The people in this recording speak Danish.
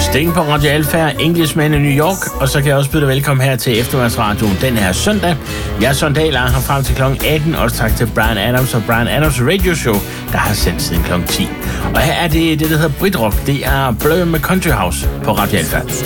Sting på Radio Alfa, Englishman i New York, og så kan jeg også byde dig velkommen her til eftermiddagsradioen den her søndag. Jeg er Søren her frem til kl. 18, også tak til Brian Adams og Brian Adams Radio Show, der har sendt siden kl. 10. Og her er det der hedder Britrock, det er Blø med Country House på Radio Alfa.